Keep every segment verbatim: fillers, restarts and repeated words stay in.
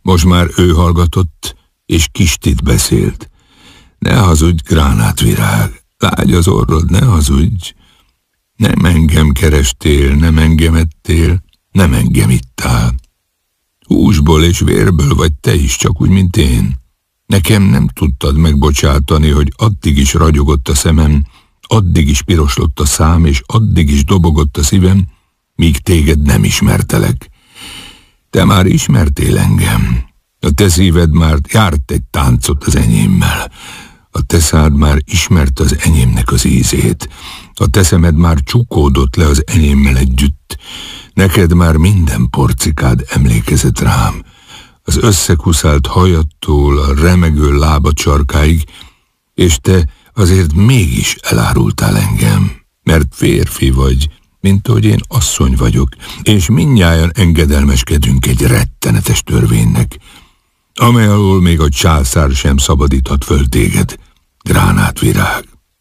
Most már ő hallgatott, és Kistit beszélt. Ne hazudj, gránátvirág, lágy az orrod, ne hazudj. Nem engem kerestél, nem engem ettél, nem engem ittál. Húsból és vérből vagy te is, csak úgy, mint én. Nekem nem tudtad megbocsátani, hogy addig is ragyogott a szemem, addig is piroslott a szám, és addig is dobogott a szívem, míg téged nem ismertelek. Te már ismertél engem. A te szíved már járt egy táncot az enyémmel. A te szád már ismerte az enyémnek az ízét. A te szemed már csukódott le az enyémmel együtt. Neked már minden porcikád emlékezett rám. Az összekuszált hajattól a remegő lábacsarkáig, és te azért mégis elárultál engem, mert férfi vagy, mint ahogy én asszony vagyok, és mindnyájan engedelmeskedünk egy rettenetes törvénynek, amely alól még a császár sem szabadíthat föl téged, gránátvirág.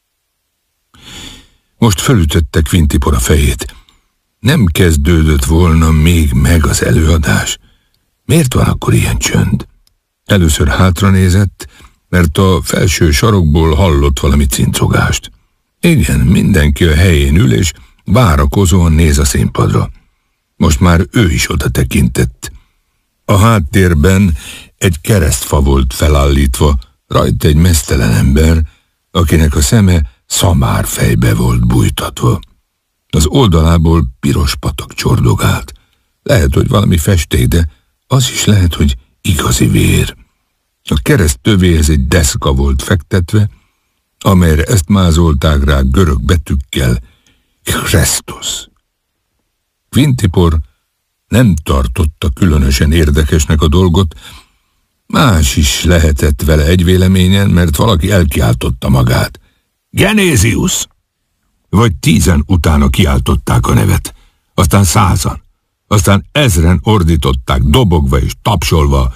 Most fölütötte Quintipor a fejét. Nem kezdődött volna még meg az előadás. Miért van akkor ilyen csönd? Először hátranézett, mert a felső sarokból hallott valami cincogást. Igen, mindenki a helyén ül, és várakozóan néz a színpadra. Most már ő is oda tekintett. A háttérben egy keresztfa volt felállítva, rajta egy meztelen ember, akinek a szeme szamárfejbe volt bújtatva. Az oldalából piros patak csordogált. Lehet, hogy valami festék, de az is lehet, hogy igazi vér. A kereszt tövéhez egy deszka volt fektetve, amelyre ezt mázolták rá görög betűkkel: Christus. Quintipor nem tartotta különösen érdekesnek a dolgot, más is lehetett vele egy véleményen, mert valaki elkiáltotta magát. Genézius! Vagy tízen utána kiáltották a nevet, aztán százan, aztán ezren ordították dobogva és tapsolva: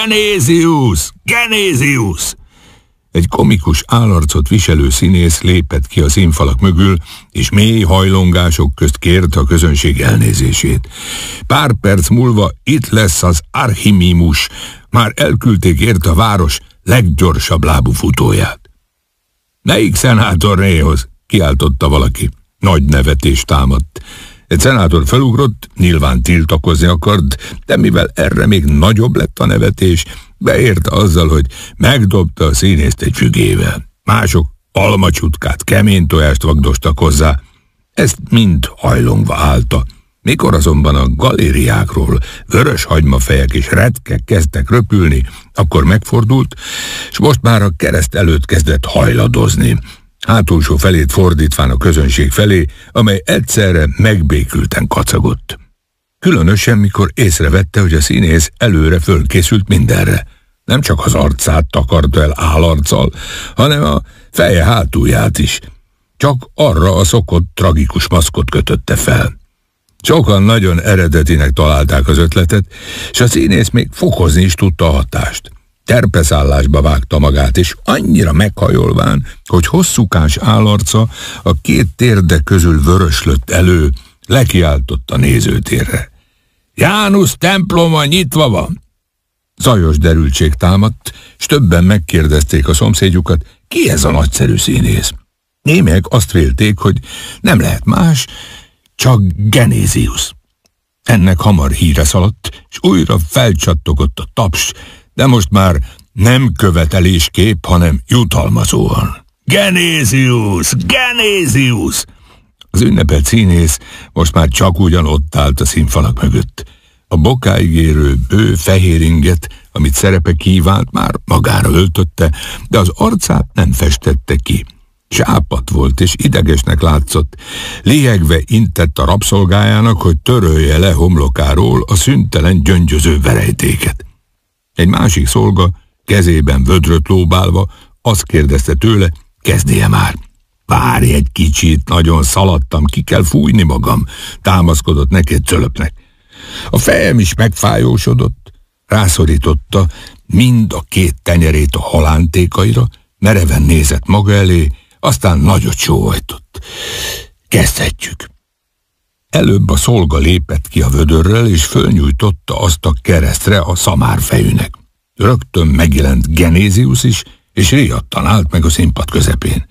Genézius! Genézius! Egy komikus állarcot viselő színész lépett ki a színfalak mögül, és mély hajlongások közt kérte a közönség elnézését. Pár perc múlva itt lesz az Archimimus, már elküldték érte a város leggyorsabb lábú futóját. Melyik szenátornéhoz? Kiáltotta valaki. Nagy nevetés támadt. Egy szenátor felugrott, nyilván tiltakozni akart, de mivel erre még nagyobb lett a nevetés, beérte azzal, hogy megdobta a színészt egy fügével. Mások almacsutkát, kemény tojást vagdostak hozzá. Ezt mind hajlongva állta. Mikor azonban a galériákról vörös hagymafejek és retkek kezdtek röpülni, akkor megfordult, és most már a kereszt előtt kezdett hajladozni, hátulsó felét fordítván a közönség felé, amely egyszerre megbékülten kacagott. Különösen, mikor észrevette, hogy a színész előre fölkészült mindenre. Nem csak az arcát takarta el állarccal, hanem a feje hátulját is. Csak arra a szokott tragikus maszkot kötötte fel. Sokan nagyon eredetinek találták az ötletet, és a színész még fokozni is tudta a hatást. Terpeszállásba vágta magát, és annyira meghajolván, hogy hosszúkás állarca a két térde közül vöröslött elő, lekiáltott a nézőtérre. Jánusz temploma nyitva van! Zajos derültség támadt, s többen megkérdezték a szomszédjukat, ki ez a nagyszerű színész. Némelyek azt vélték, hogy nem lehet más, csak Genézius. Ennek hamar híre szaladt, és újra felcsattogott a taps, de most már nem követelésképp, hanem jutalmazóan. Genézius! Genézius! Az ünnepelt színész most már csak ugyan ott állt a színfalak mögött. A bokáig érő bő fehér inget, amit szerepe kívánt, már magára öltötte, de az arcát nem festette ki. Sápadt volt és idegesnek látszott. Léhegve intett a rabszolgájának, hogy törölje le homlokáról a szüntelen gyöngyöző verejtéket. Egy másik szolga, kezében vödröt lóbálva, azt kérdezte tőle, kezdje már. Várj egy kicsit, nagyon szaladtam, ki kell fújni magam, támaszkodott neked cölöpnek. A fejem is megfájósodott, rászorította mind a két tenyerét a halántékaira, mereven nézett maga elé, aztán nagyot sóhajtott. Kezdhetjük. Előbb a szolga lépett ki a vödörrel, és fölnyújtotta azt a keresztre a szamárfejűnek. Rögtön megjelent Genézius is, és riadtan állt meg a színpad közepén.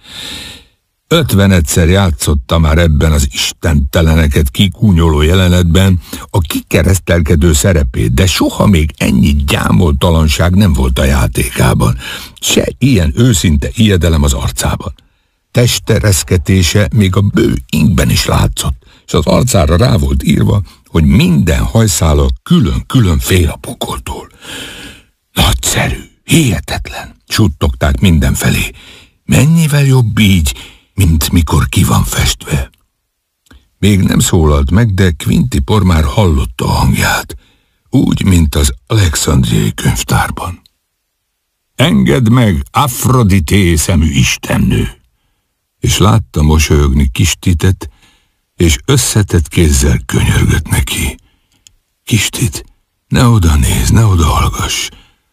Ötvenedszer játszotta már ebben az istenteleneket kikúnyoló jelenetben a kikeresztelkedő szerepét, de soha még ennyi gyámoltalanság nem volt a játékában, se ilyen őszinte ijedelem az arcában. Teste reszketése még a bő inkben is látszott, és az arcára rá volt írva, hogy minden hajszála külön-külön fél a pokoltól. Nagyszerű, hihetetlen, suttogták mindenfelé. Mennyivel jobb így, mint mikor ki van festve. Még nem szólalt meg, de Quintipor már hallotta a hangját, úgy, mint az Alexandriai könyvtárban. Engedd meg, Afrodité szemű istennő! És látta mosolyogni kis Titet, és összetett kézzel könyörgött neki. Kis Tit, ne oda nézz, ne oda hallgass.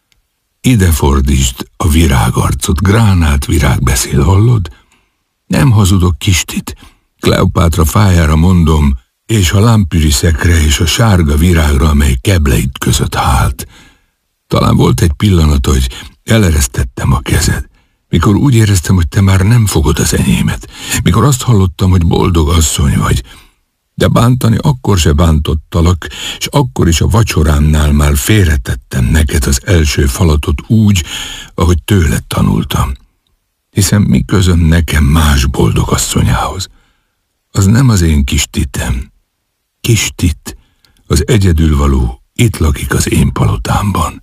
Ide fordítsd a virágarcot, gránát virág beszél, hallod? Nem hazudok, kis Tit, Kleopátra fájára mondom, és a lámpüriszekre és a sárga virágra, amely kebleid között hált. Talán volt egy pillanat, hogy eleresztettem a kezed, mikor úgy éreztem, hogy te már nem fogod az enyémet, mikor azt hallottam, hogy boldog asszony vagy, de bántani akkor se bántottalak, és akkor is a vacsorámnál már félretettem neked az első falatot úgy, ahogy tőled tanultam. Hiszen mi közöm nekem más boldog asszonyához? Az nem az én kis Titem. Kis Tit, az egyedülvaló, itt lakik az én palotámban.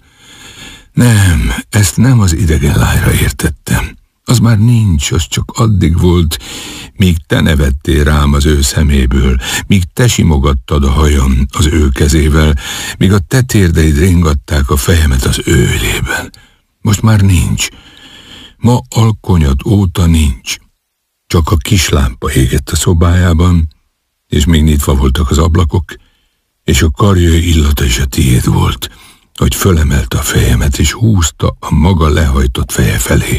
Nem, ezt nem az idegen lányra értettem. Az már nincs, az csak addig volt, míg te nevettél rám az ő szeméből, míg te simogattad a hajam az ő kezével, míg a te térdeid ringatták a fejemet az ő ölében. Most már nincs. Ma alkonyat óta nincs. Csak a kis lámpa égett a szobájában, és még nyitva voltak az ablakok, és a karjai illata is a tiéd volt, hogy fölemelte a fejemet, és húzta a maga lehajtott feje felé.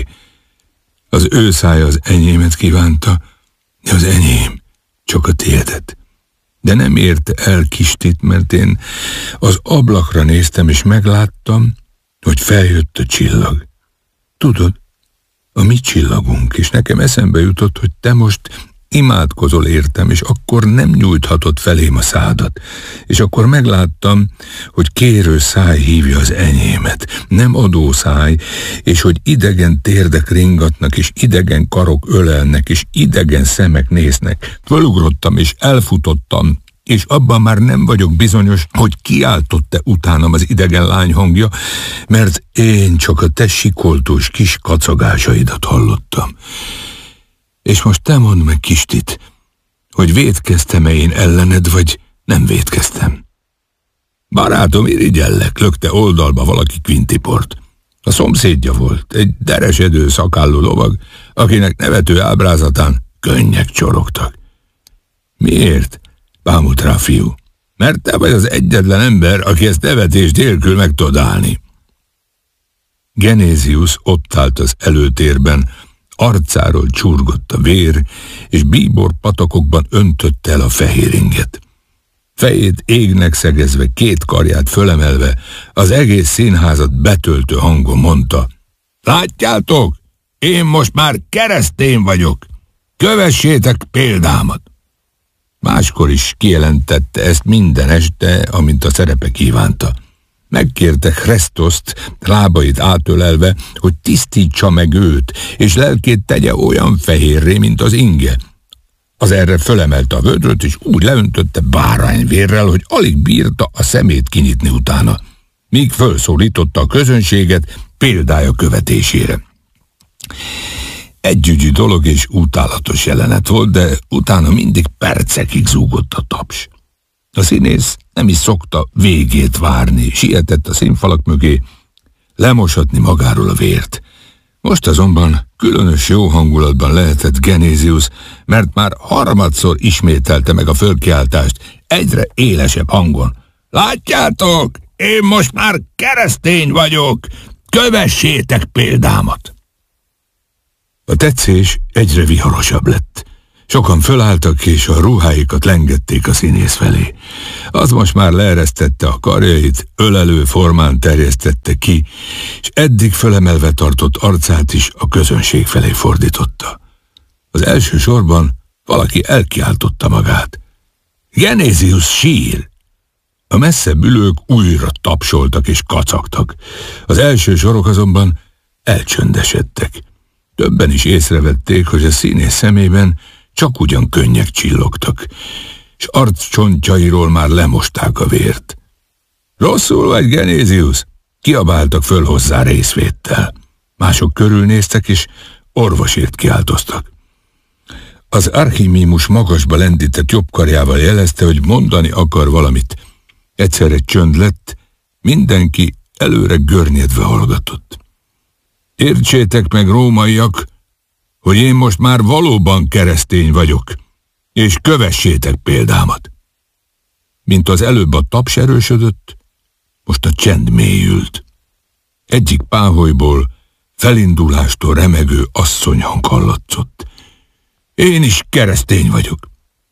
Az ő szája az enyémet kívánta, de az enyém csak a tiédet. De nem érte el kis Tit, mert én az ablakra néztem, és megláttam, hogy feljött a csillag. Tudod, a mi csillagunk, és nekem eszembe jutott, hogy te most imádkozol értem, és akkor nem nyújthatod felém a szádat, és akkor megláttam, hogy kérő száj hívja az enyémet, nem adó száj, és hogy idegen térdek ringatnak, és idegen karok ölelnek, és idegen szemek néznek. Fölugrottam, és elfutottam, és abban már nem vagyok bizonyos, hogy kiáltott-e utánam az idegen lány hangja, mert én csak a te sikoltós kis kacagásaidat hallottam. És most te mondd meg, kis Tit, hogy vétkeztem-e én ellened, vagy nem vétkeztem? Barátom, irigyellek, lökte oldalba valaki Quintiport. A szomszédja volt, egy deresedő szakállú lovag, akinek nevető ábrázatán könnyek csorogtak. Miért? Bámult rá a fiú. Mert te vagy az egyetlen ember, aki ezt nevetés nélkül meg tud állni. Genézius ott állt az előtérben, arcáról csurgott a vér, és bíbor patakokban öntötte el a fehér inget. Fejét égnek szegezve, két karját fölemelve, az egész színházat betöltő hangon mondta: Látjátok, én most már keresztény vagyok, kövessétek példámat! Máskor is kijelentette ezt minden este, amint a szerepe kívánta. Megkérte Chrestos-t, lábait átölelve, hogy tisztítsa meg őt, és lelkét tegye olyan fehérré, mint az inge. Az erre fölemelte a vödröt, és úgy leöntötte bárányvérrel, hogy alig bírta a szemét kinyitni utána, míg fölszólította a közönséget példája követésére. Együgyű dolog és utálatos jelenet volt, de utána mindig percekig zúgott a taps. A színész nem is szokta végét várni, sietett a színfalak mögé, lemosatni magáról a vért. Most azonban különös jó hangulatban lehetett Genézius, mert már harmadszor ismételte meg a fölkiáltást egyre élesebb hangon. Látjátok, én most már keresztény vagyok, kövessétek példámat! A tetszés egyre viharosabb lett. Sokan fölálltak, és a ruháikat lengették a színész felé. Az most már leeresztette a karjait, ölelő formán terjesztette ki, és eddig fölemelve tartott arcát is a közönség felé fordította. Az első sorban valaki elkiáltotta magát. Genézius sír! A messzebb ülők újra tapsoltak és kacagtak. Az első sorok azonban elcsöndesedtek. Többen is észrevették, hogy a színész szemében csak ugyan könnyek csillogtak, és arccsontjairól már lemosták a vért. Rosszul vagy, Genézius? Kiabáltak föl hozzá részvéttel. Mások körülnéztek, és orvosért kiáltoztak. Az archimimus magasba lendített jobb karjával jelezte, hogy mondani akar valamit. Egyszerre csönd lett, mindenki előre görnyedve hallgatott. Értsétek meg, rómaiak, hogy én most már valóban keresztény vagyok, és kövessétek példámat. Mint az előbb a taps erősödött, most a csend mélyült. Egyik páholyból felindulástól remegő asszonyhang hallatszott. Én is keresztény vagyok.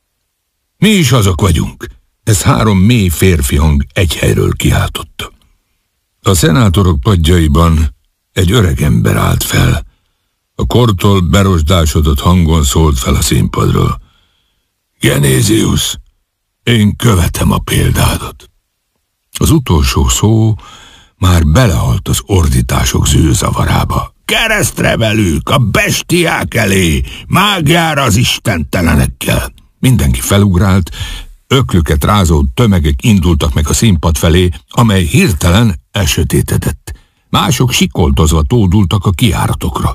Mi is azok vagyunk. Ez három mély férfi hang egy helyről kiáltotta. A szenátorok padjaiban egy öreg ember állt fel. A kortól berosdásodott hangon szólt fel a színpadról. Genézius, én követem a példádat. Az utolsó szó már belehalt az ordítások zűrzavarába. Keresztre velük, a bestiák elé, mágiára az istentelenekkel. Mindenki felugrált, öklüket rázó tömegek indultak meg a színpad felé, amely hirtelen elsötétedett. Mások sikoltozva tódultak a kijáratokra.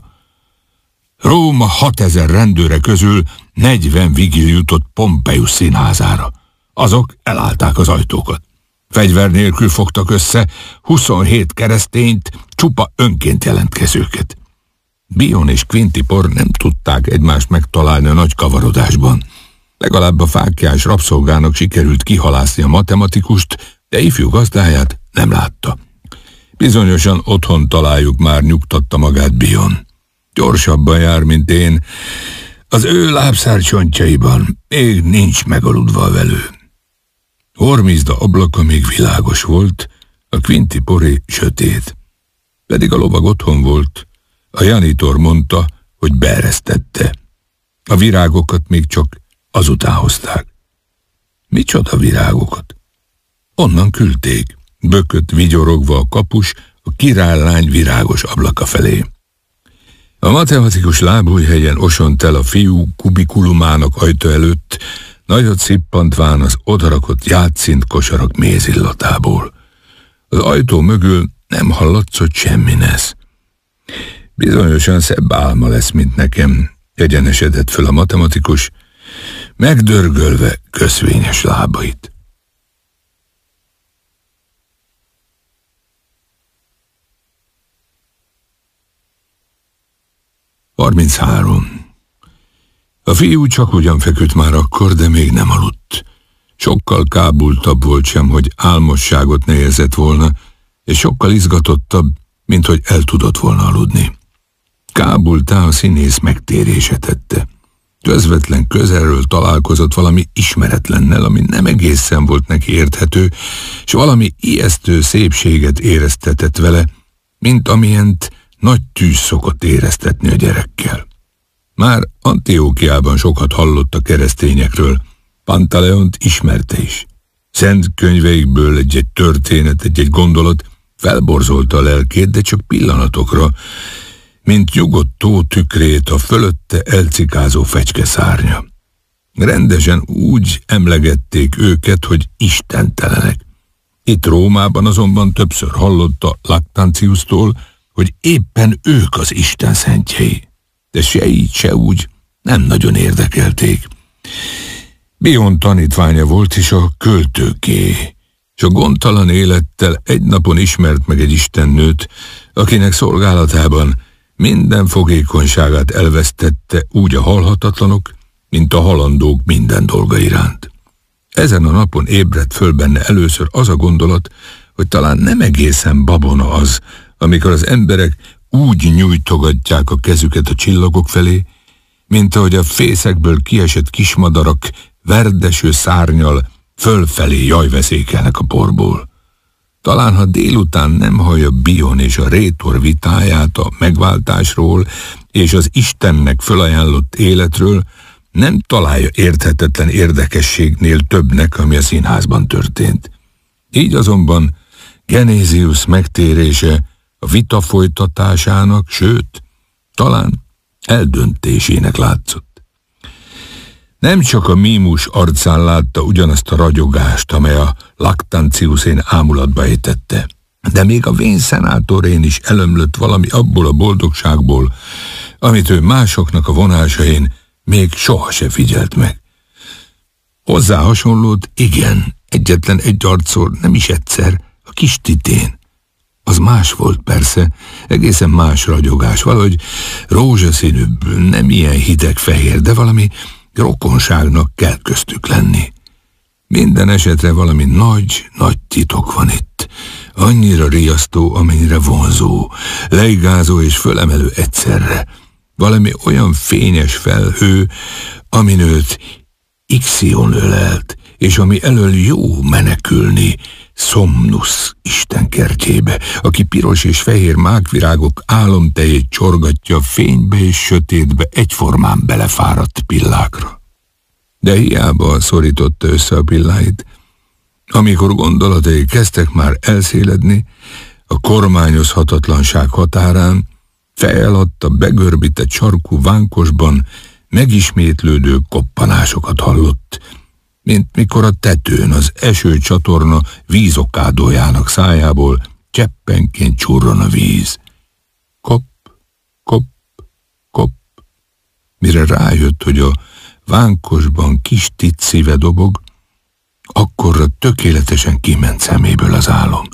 Róma hatezer rendőre közül negyven vigil jutott Pompeius színházára. Azok elállták az ajtókat. Fegyver nélkül fogtak össze huszonhét keresztényt, csupa önként jelentkezőket. Bion és Quintipor nem tudták egymást megtalálni a nagy kavarodásban. Legalább a fáklyás rabszolgának sikerült kihalászni a matematikust, de ifjú gazdáját nem látta. Bizonyosan otthon találjuk már, nyugtatta magát Bion. Gyorsabban jár, mint én. Az ő lábszárcsontjaiban még nincs megaludva a velő. Hormizda ablaka még világos volt, a Quintipori sötét. Pedig a lovag otthon volt. A janitor mondta, hogy beeresztette. A virágokat még csak azután hozták. Micsoda virágokat? Onnan küldték, bökött vigyorogva a kapus a királylány virágos ablaka felé. A matematikus lábújhegyen osont el a fiú kubikulumának ajtó előtt, nagyot szippantván az odarakott játszint kosarak mézillatából. Az ajtó mögül nem hallatszott semmi nesz. Bizonyosan szebb álma lesz, mint nekem, egyenesedett föl a matematikus, megdörgölve köszvényes lábait. harminchárom. A fiú csak ugyan feküdt már akkor, de még nem aludt. Sokkal kábultabb volt sem, hogy álmosságot ne érzett volna, és sokkal izgatottabb, mint hogy el tudott volna aludni. Kábultá a színész megtérése tette. Közvetlen közelről találkozott valami ismeretlennel, ami nem egészen volt neki érthető, és valami ijesztő szépséget éreztetett vele, mint amilyent nagy tűz szokott éreztetni a gyerekkel. Már Antiókiában sokat hallott a keresztényekről, Pantaleont ismerte is. Szent könyveikből egy-egy történet, egy-egy gondolat felborzolta a lelkét, de csak pillanatokra, mint nyugodt tó tükrét a fölötte elcikázó fecske szárnya. Rendesen úgy emlegették őket, hogy istentelenek. Itt Rómában azonban többször hallotta Lactantiustól, hogy éppen ők az Isten szentjei. De se így, se úgy nem nagyon érdekelték. Bion tanítványa volt is a költőké, és a gondtalan élettel egy napon ismert meg egy istennőt, akinek szolgálatában minden fogékonyságát elvesztette úgy a halhatatlanok, mint a halandók minden dolga iránt. Ezen a napon ébredt föl benne először az a gondolat, hogy talán nem egészen babona az, amikor az emberek úgy nyújtogatják a kezüket a csillagok felé, mint ahogy a fészekből kiesett kismadarak verdeső szárnyal fölfelé jajveszékelnek a porból. Talán, ha délután nem hallja Bion és a rétor vitáját a megváltásról és az Istennek fölajánlott életről, nem találja érthetetlen érdekességnél többnek, ami a színházban történt. Így azonban Genézius megtérése a vita folytatásának, sőt, talán eldöntésének látszott. Nem csak a mímus arcán látta ugyanazt a ragyogást, amely a Lactantiusén ámulatba ejtette, de még a vén szenátorén is elömlött valami abból a boldogságból, amit ő másoknak a vonásain még soha se figyelt meg. Hozzá hasonlót, igen, egyetlen egy arcszor, nem is egyszer, a kis Titén. Az más volt persze, egészen más ragyogás, valahogy rózsaszínűbb, nem ilyen hideg-fehér, de valami rokonságnak kell köztük lenni. Minden esetre valami nagy, nagy titok van itt. Annyira riasztó, amennyire vonzó, leigázó és fölemelő egyszerre. Valami olyan fényes felhő, amin őt Ixion ölelt, és ami elől jó menekülni Somnus Isten kertjébe, aki piros és fehér mágvirágok álomtejét csorgatja fénybe és sötétbe egyformán belefáradt pillákra. De hiába szorította össze a pilláit. Amikor gondolatai kezdtek már elszéledni, a kormányozhatatlanság határán fejjel adta begörbített sarkú vánkosban megismétlődő koppanásokat hallott, mint mikor a tetőn az esőcsatorna vízokádójának szájából cseppenként csurran a víz. Kop, kop, kop. Mire rájött, hogy a vánkosban kis Tit szíve dobog, akkorra tökéletesen kiment szeméből az álom.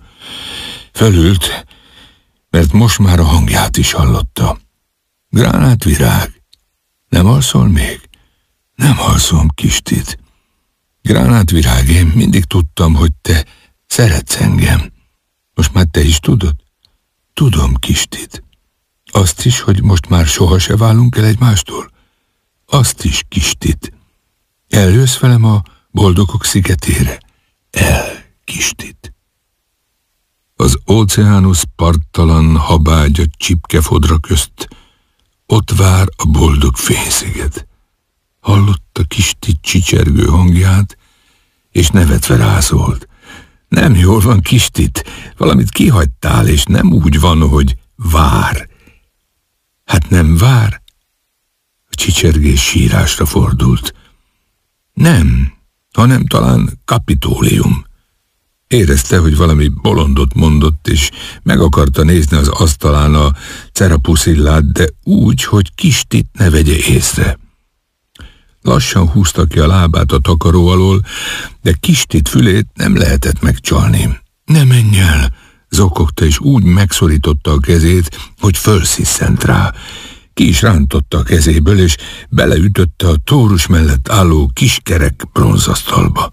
Felült, mert most már a hangját is hallotta. Gránátvirág, nem alszol még? Nem alszom, kis Tit. Gránátvirág, én mindig tudtam, hogy te szeretsz engem. Most már te is tudod? Tudom, kis Tit. Azt is, hogy most már soha se válunk el egymástól? Azt is, kis Tit. Eljössz velem a boldogok szigetére? El, kis Tit. Az óceánusz parttalan habágya csipkefodra közt ott vár a boldog fénysziget. Hallotta kis Tit csicsergő hangját, és nevetve rászólt. Nem jól van, kis Tit, valamit kihagytál, és nem úgy van, hogy vár. Hát nem vár? A csicsergés sírásra fordult. Nem, hanem talán Kapitólium. Érezte, hogy valami bolondot mondott, és meg akarta nézni az asztalán a Cerapuszillát, de úgy, hogy kis Tit ne vegye észre. Lassan húzta ki a lábát a takaró alól, de kis Tit fülét nem lehetett megcsalni. Ne menj el, zokogta, és úgy megszorította a kezét, hogy fölsziszent rá. Ki is rántotta a kezéből, és beleütötte a tórus mellett álló kiskerek bronzasztalba.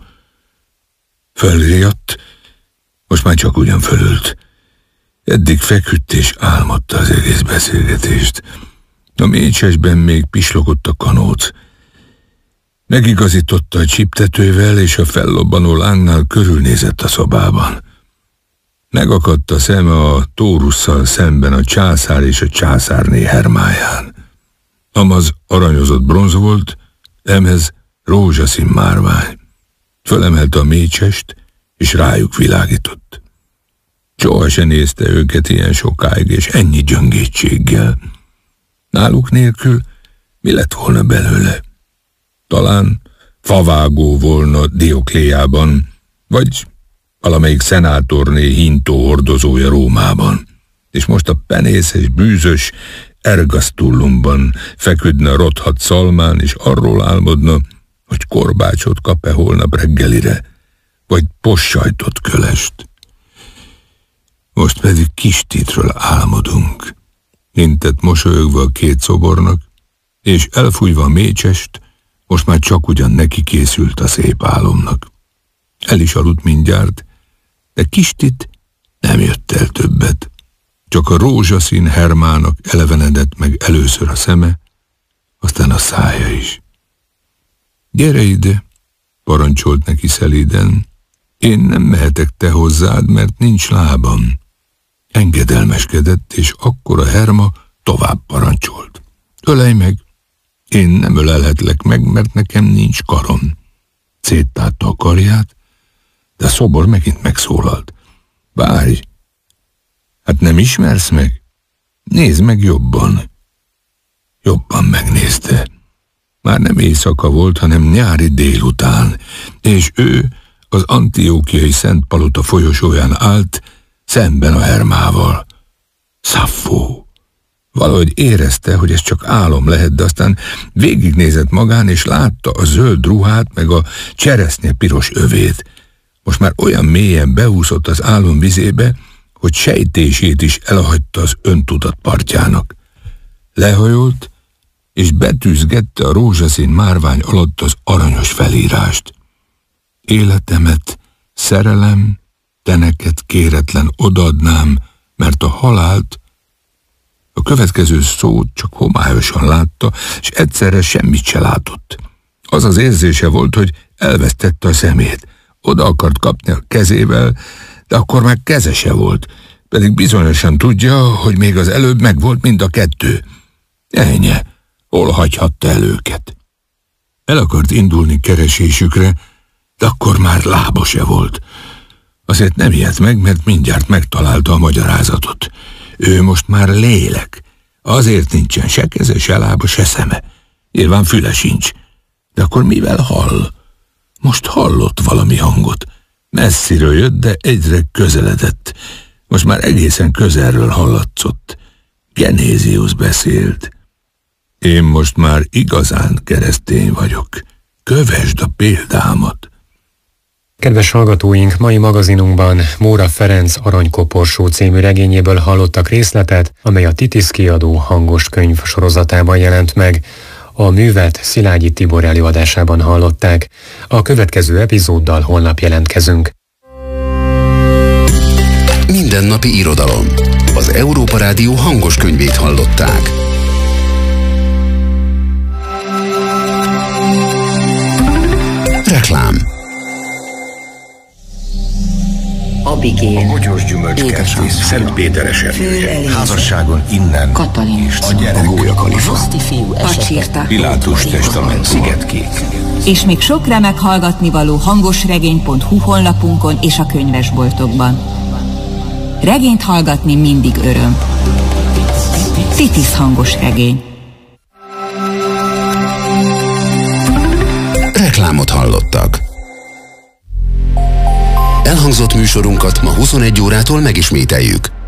Fölriadt, most már csak ugyan fölült. Eddig feküdt és álmodta az egész beszélgetést. A mécsesben még pislogott a kanóc. Megigazította a csiptetővel, és a fellobbanó lángnál körülnézett a szobában. Megakadt a szeme a tórusszal szemben a császár és a császárné hermáján. Amaz aranyozott bronz volt, emez rózsaszín márvány. Fölemelte a mécsest, és rájuk világított. Soha se nézte őket ilyen sokáig, és ennyi gyöngétséggel. Náluk nélkül mi lett volna belőle? Talán favágó volna Diokléjában, vagy valamelyik szenátorné hintó hordozója Rómában, és most a penészes, bűzös Ergasztullumban feküdne a rothadt szalmán, és arról álmodna, hogy korbácsot kap-e holnap reggelire, vagy possajtot kölest. Most pedig kis Titről álmodunk, intett mosolyogva a két szobornak, és elfújva a mécsest, most már csak ugyan neki készült a szép álomnak. El is aludt mindjárt, de kis Tit nem jött el többet. Csak a rózsaszín hermának elevenedett meg először a szeme, aztán a szája is. Gyere ide, parancsolt neki szelíden. Én nem mehetek te hozzád, mert nincs lábam. Engedelmeskedett, és akkor a Herma tovább parancsolt. Ölelj meg! Én nem ölelhetlek meg, mert nekem nincs karom. Széttárta a karját, de a szobor megint megszólalt. Várj! Hát nem ismersz meg? Nézd meg jobban. Jobban megnézte. Már nem éjszaka volt, hanem nyári délután, és ő az antiókiai Szent Palota folyosóján állt, szemben a Hermával. Szaffó! Valahogy érezte, hogy ez csak álom lehet, de aztán végignézett magán, és látta a zöld ruhát, meg a cseresznye piros övét. Most már olyan mélyen beúszott az álom vizébe, hogy sejtését is elhagyta az öntudat partjának. Lehajolt, és betűzgette a rózsaszín márvány alatt az aranyos felírást. Életemet, szerelem, te neked kéretlen odaadnám, mert a halált. A következő szót csak homályosan látta, és egyszerre semmit se látott. Az az érzése volt, hogy elvesztette a szemét. Oda akart kapni a kezével, de akkor már keze se volt, pedig bizonyosan tudja, hogy még az előbb megvolt mind a kettő. Ennyi, hol hagyhatta el őket? El akart indulni keresésükre, de akkor már lába se volt. Azért nem ijedt meg, mert mindjárt megtalálta a magyarázatot. Ő most már lélek. Azért nincsen se keze, se lába, se szeme. Nyilván füle sincs. De akkor mivel hall? Most hallott valami hangot. Messziről jött, de egyre közeledett. Most már egészen közelről hallatszott. Genézius beszélt. Én most már igazán keresztény vagyok. Kövesd a példámat. Kedves hallgatóink, mai magazinunkban Móra Ferenc Aranykoporsó című regényéből hallottak részletet, amely a Titisz kiadó hangos könyv sorozatában jelent meg. A művet Szilágyi Tibor előadásában hallották. A következő epizóddal holnap jelentkezünk. Mindennapi irodalom. Az Európa Rádió hangos könyvét hallották. Reklám. Abigél, a Bogyós Gyümölcskertész Szent Péter esernyője. Házasságon innen. Katalin, a gyerek, a Gólya Kalifa. Pacsirta, Pilátus testament, Szigetkék. És még sok remek hallgatnivaló hangosregény pont hu honlapunkon és a könyvesboltokban. Regényt hallgatni mindig öröm. Titisz hangos regény. Reklámot hallottak. Elhangzott műsorunkat ma huszonegy órától megismételjük.